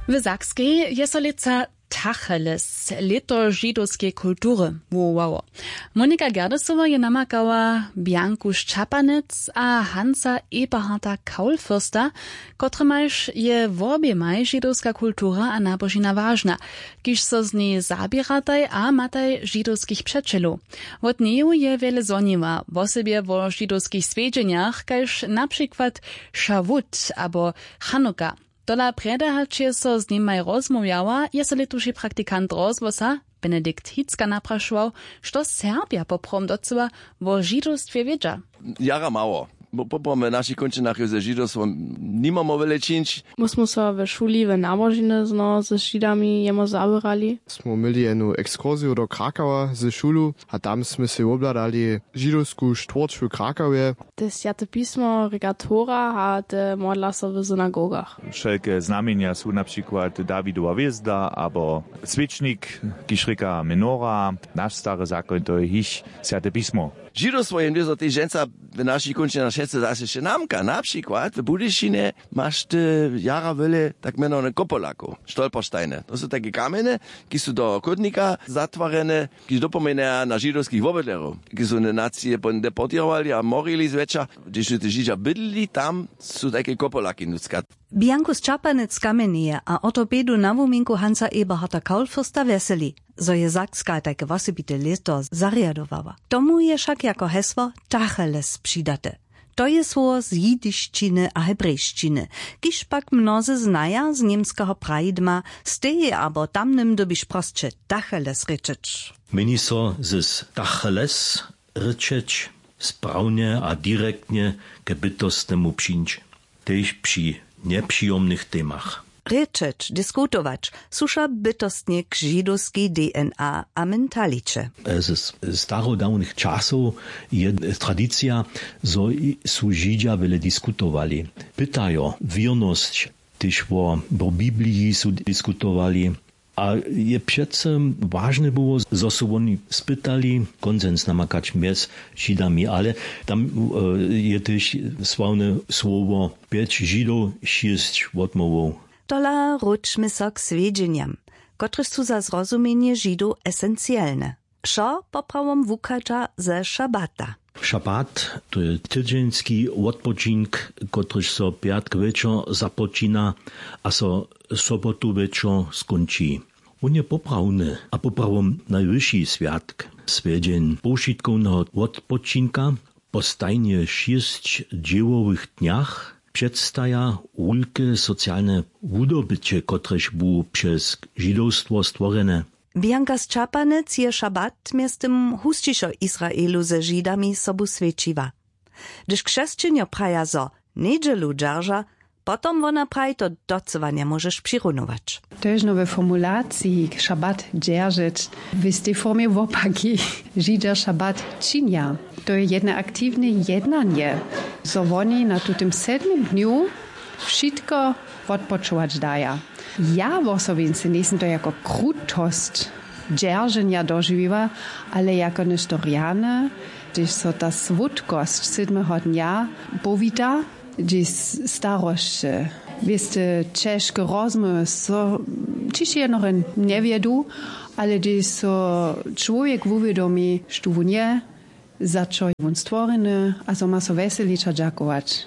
W Sakskiej je so leca Tacheles, leto židovskiej kultury, wołało. Monika Gerdesowa je namakała Bianku Szczapanec a Hansa Eberharda Kaulfürsta, kotrymajż je w obiemaj židovska kultura a nabožina ważna, kiż so z niej zabierataj a mataj židovskich przeczelów. Od niej je wiele zoniwa, w osobie o židovskich swiedzieniach, każ na przykład Szawut albo Chanuka. Dola predahačie so z nim maj rozmówiała, je so letuši praktikant rozwosa, Benedikt Hicka napraszował, što Serbia poprom docyła wo židovstwie wiedza. Jara mało. Bo poprom naszych kończynach ze židovstvom nimamo wiele czynić. Myśmy so w szuli w nabožine z Židami jemo zabierali. Smo mieli jednu ekskursiju do Krakowa ze szulu, a tam sme se obladali židovsku štvrť v Krakowie. Das Święte Pismo, Regatora, a te modla so w synagogach. Wszelkie znamienia są na przykład Dawidova hviezda, albo Sviečnik, Kišrika Menora, nasz stary zakon to jest Święte Pismo. Židovstvo je mnezo tej ženca v našich končinách všetce zase še námka. Napríklad v Budyšine máš jara veľa tak menované kopolakov, stolpersteine. To sú také kamene, ki sú do kotníka zatvorené, ki dopomená na židovských obydlerov, ki sú nácie deportirovali a morili zveča. Když sú tí Židia bydlili, tam sú také kopolaky nudská. Bianku Szczapanec kamenuje a ortopedu na wuminku Hansa Eberharda Kaulfürsta veseli, zo je Sakska takie wasybite leto zariadowała. Tomu je však jako hesło Tacheles přidate. To je słowo z jidyščiny a hebrejščiny, kiž pak mnozy znaja z niemskiego praidma, steje abo tamnym dobiš prostše Tacheles rečeć. Meni so z Tacheles rečeć sprawnie a direktnie ke bytostnemu przyjść, też przy nieprzyjemnych temach. Rečeć, diskutować, susza bytostnie k židovskiej DNA a mentalicze. Z starodawnych czasów jest tradycja, że są Żydia wiele dyskutowali. Pytają wierność, też o Biblii są dyskutowali. A je przece ważne było, że się oni spytali, konsens namakać między Żydami, ale tam jest też sławne słowo 5 Żydów, 6 odmowów. Tola ruczmy so k swiedzieniam, kotryż su za zrozumienie Żydów esencjalne. Szo poprawom wukacza ze szabata. Szabat to jest tydzienski odpoczynek, kotryż so piatk wieczor zapoczyna, a so sobotu wieczor skończy. On je poprawny, a poprawom najwyższy świadk. Swiedzień poszitkovnego odpoczynka po stajnie 6 dziełowych dniach przedstawia wielkie socjalne wydobycie, kotreż było przez żydowstwo stworzone. Bianka Szczapanec je szabat miastem husciszo Izraelu ze Żydami sobu świeciła. Gdyż chrześcijanie praja zo niedzielu dzierża, potom ona praj to docowania możesz przyrunować. To jest nowe formulacji szabat dzierżyć. W tej formie wopaki Żydia szabat czynia. To jest jedno aktywne jednanie. So oni na tym 7 dniu wszystko odpoczywać dają. Ja w osobie nie to jako krutość dzierżenia dożywa, ale jako nestoriane, gdyż so ta swódkość 7 dnia powita, gdyż starość, wieste, ciężkie rozmowy, so ciśnie noch nie wiedu, ale gdyż so człowiek uwiadomi, że on nie zaczął on stworzony, a so ma so weselicza dziakować.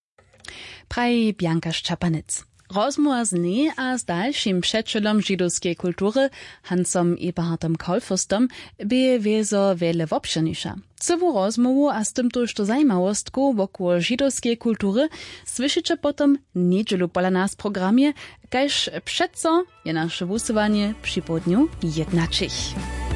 Praj Bianka Szczapanec. Rozmowa z niej a z dalszym przeczelom żydowskiej kultury, Hansom Eberhardom Kaulfürstom, by wiezo wiele wobszernisza. Całą rozmowu a z tym też to zajmawostku wokół żydowskiej kultury słyszycie potom niedzielu pola nas programie, każ przeco je nasze wusowanie przy południu jednaczych.